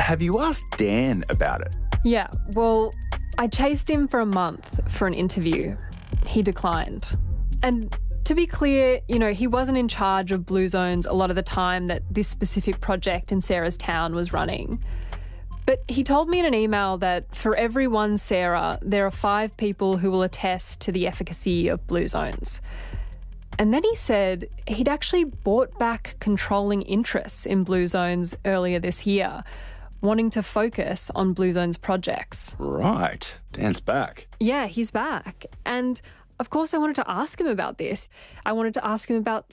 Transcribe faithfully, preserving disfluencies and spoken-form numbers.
have you asked Dan about it? Yeah, well, I chased him for a month for an interview. He declined. And to be clear, you know, he wasn't in charge of Blue Zones a lot of the time that this specific project in Sarah's town was running. But he told me in an email that for every one Sarah, there are five people who will attest to the efficacy of Blue Zones. And then he said he'd actually bought back controlling interests in Blue Zones earlier this year, wanting to focus on Blue Zones projects. Right. Dan's back. Yeah, he's back. And of course I wanted to ask him about this. I wanted to ask him about